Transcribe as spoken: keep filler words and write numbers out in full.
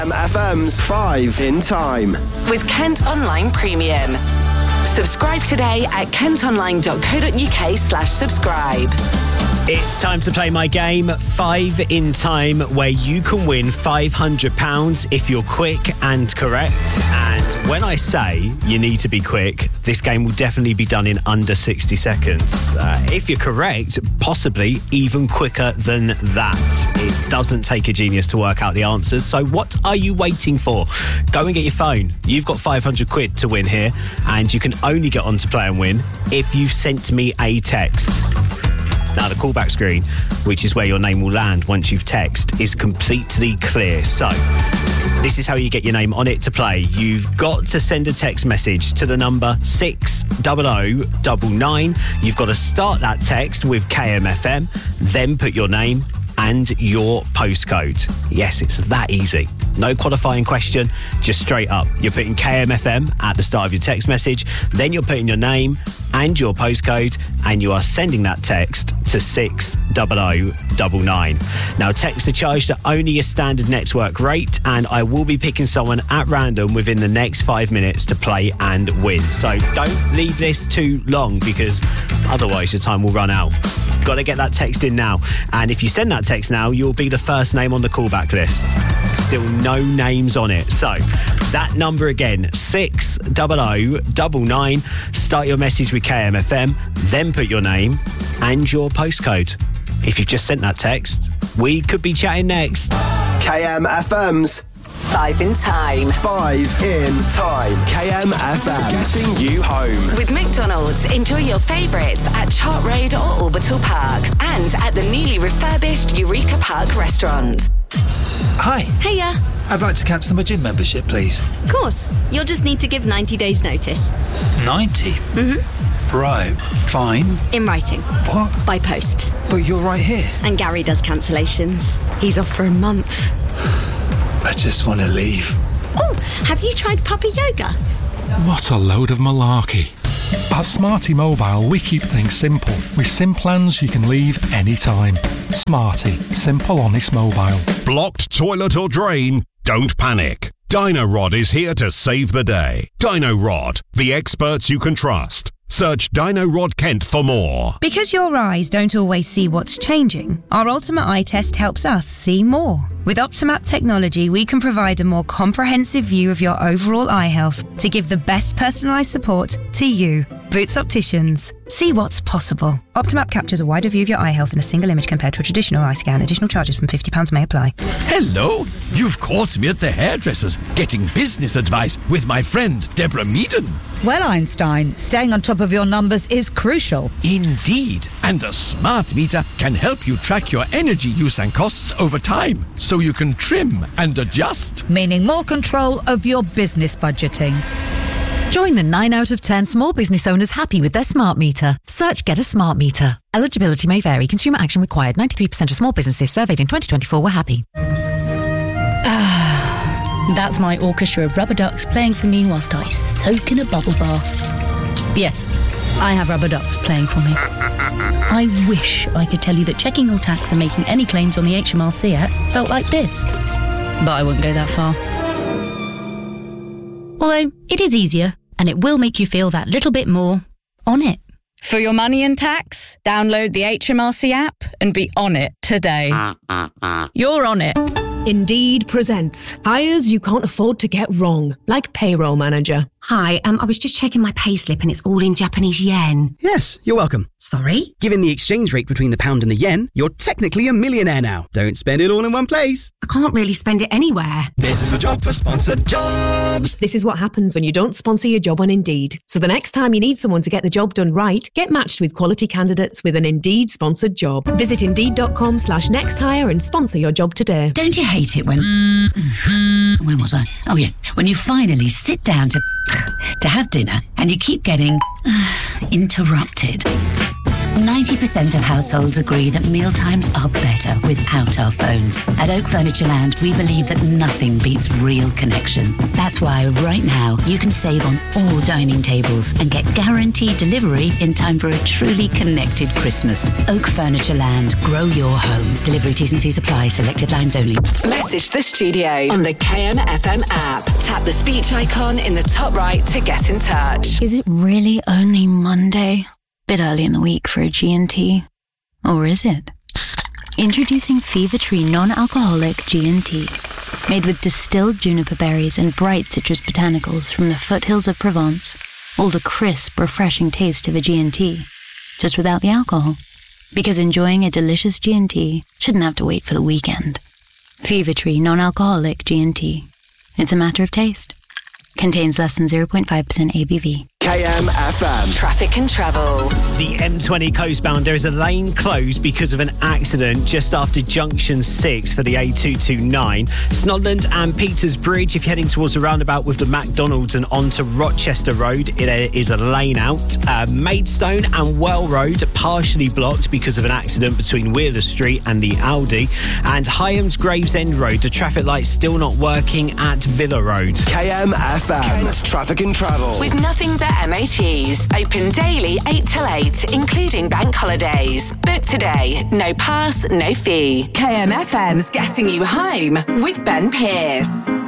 F M's five in Time. With Kent Online Premium. Subscribe today at kentonline.co.uk slash subscribe. It's time to play my game, Five in Time, where you can win five hundred pounds if you're quick and correct. And when I say you need to be quick, this game will definitely be done in under sixty seconds. Uh, if you're correct, possibly even quicker than that. It doesn't take a genius to work out the answers, so what are you waiting for? Go and get your phone. You've got five hundred quid to win here, and you can only get on to Play and Win if you've sent me a text. Now, the callback screen, which is where your name will land once you've texted, is completely clear. So, this is how you get your name on it to play. You've got to send a text message to the number six double oh double nine. You've got to start that text with K M F M, then put your name and your postcode. Yes, it's that easy. No qualifying question, just straight up. You're putting K M F M at the start of your text message, then you're putting your name and your postcode, and you are sending that text to six double oh double nine. Now, texts are charged at only a standard network rate, and I will be picking someone at random within the next five minutes to play and win. So don't leave this too long, because otherwise your time will run out. Got to get that text in now. And if you send that text now, you'll be the first name on the callback list. Still no names on it. So that number again, six double oh double nine. Start your message with K M F M, then put your name and your postcode. If you've just sent that text, we could be chatting next. K M F M's Five in Time. Five in Time. K M F M. Getting you home. With McDonald's, enjoy your favourites at Chart Road or Orbital Park, and at the newly refurbished Eureka Park restaurant. Hi. Hiya. I'd like to cancel my gym membership, please. Of course. You'll just need to give ninety days notice. ninety? Mm-hmm. Right, fine. In writing. What? By post. But you're right here. And Gary does cancellations. He's off for a month. I just want to leave. Oh, have you tried Puppy Yoga? What a load of malarkey. At Smarty Mobile, we keep things simple. With SIM plans you can leave anytime. Smarty. Simple, honest mobile. Blocked toilet or drain? Don't panic. DynoRod is here to save the day. DynoRod, the experts you can trust. Search DynoRod Kent for more. Because your eyes don't always see what's changing, our Ultimate Eye Test helps us see more. With Optimap technology, we can provide a more comprehensive view of your overall eye health to give the best personalised support to you. Boots Opticians. See what's possible. Optimap captures a wider view of your eye health in a single image compared to a traditional eye scan. Additional charges from fifty pounds may apply. Hello. You've caught me at the hairdresser's getting business advice with my friend Deborah Meaden. Well, Einstein, staying on top of your numbers is crucial. Indeed. And a smart meter can help you track your energy use and costs over time, so you can trim and adjust. Meaning more control of your business budgeting. Join the nine out of ten small business owners happy with their smart meter. Search Get a Smart Meter. Eligibility may vary. Consumer action required. ninety-three percent of small businesses surveyed in twenty twenty-four were happy. Ah, that's my orchestra of rubber ducks playing for me whilst I soak in a bubble bath. Yes, I have rubber ducks playing for me. I wish I could tell you that checking your tax and making any claims on the H M R C app felt like this. But I wouldn't go that far. Although, it is easier, and it will make you feel that little bit more on it. For your money and tax, download the H M R C app and be on it today. You're on it. Indeed presents hires you can't afford to get wrong, like Payroll Manager. Hi, um, I was just checking my payslip and it's all in Japanese yen. Yes, you're welcome. Sorry? Given the exchange rate between the pound and the yen, you're technically a millionaire now. Don't spend it all in one place. I can't really spend it anywhere. This is a job for sponsored jobs. This is what happens when you don't sponsor your job on Indeed. So the next time you need someone to get the job done right, get matched with quality candidates with an Indeed sponsored job. Visit Indeed.com slash next hire and sponsor your job today. Don't you hate it when... When was I? Oh yeah, when you finally sit down to... to have dinner and you keep getting uh, interrupted. ninety percent of households agree that mealtimes are better without our phones. At Oak Furnitureland, we believe that nothing beats real connection. That's why right now you can save on all dining tables and get guaranteed delivery in time for a truly connected Christmas. Oak Furnitureland. Grow your home. Delivery T's and C's apply. Selected lines only. Message the studio on the K M F M app. Tap the speech icon in the top right to get in touch. Is it really only Monday? Bit early in the week for a G and T. Or is it? Introducing Fever Tree non-alcoholic G and T. Made with distilled juniper berries and bright citrus botanicals from the foothills of Provence. All the crisp, refreshing taste of a G and T. Just without the alcohol. Because enjoying a delicious G and T shouldn't have to wait for the weekend. Fever Tree non-alcoholic G and T. It's a matter of taste. Contains less than zero point five percent A B V. K M F M. Traffic and travel. The M twenty coastbound, there is a lane closed because of an accident just after junction six for the A two twenty-nine. Snodland and Peters Bridge, if you're heading towards the roundabout with the McDonald's and onto Rochester Road, it is a lane out. Uh, Maidstone and Well Road partially blocked because of an accident between Wheeler Street and the Aldi. And Hyams Gravesend Road, the traffic light's still not working at Villa Road. K M F M. Kent's Traffic and Travel. With nothing but M O Ts. Open daily eight till eight, including bank holidays. Book today. No pass, no fee. K M F M's getting you home with Ben Pearce.